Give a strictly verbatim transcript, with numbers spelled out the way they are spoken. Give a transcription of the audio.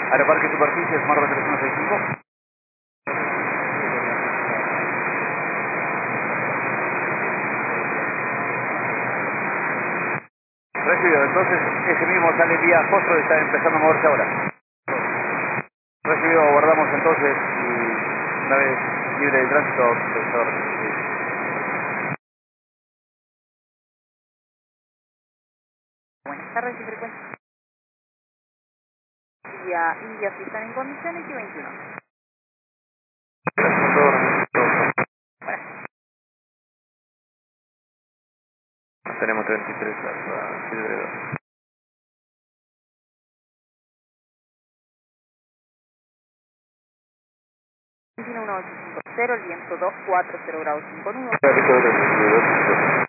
Aeroparque Superficie, Smart tres uno seis cinco. Recibido, entonces ese mismo sale vía Fostro y está empezando a moverse ahora. Recibido, guardamos entonces y una vez libre de tránsito, profesor. Buenas tardes y frecuencia. Vía India si están en condiciones y veintiuno. Tenemos treinta y tres hasta siete de dos. veintiuno mil ciento cincuenta, el viento dos cuatro cero grados cinco nudos.